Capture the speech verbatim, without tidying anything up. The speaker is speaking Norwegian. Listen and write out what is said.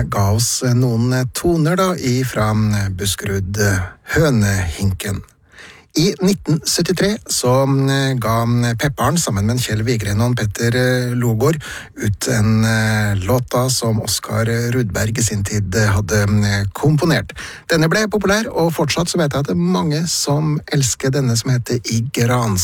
ga oss noen toner da ifra Buskerud Hønehinken. I nitten syttitre så ga Pepparen sammen med Kjell Vigren og Petter Logård ut en låta som Oskar Rudberg i sin tid hadde komponert. Denne ble populær, og fortsatt så vet jeg at det er mange som elsker denne som heter I Grans.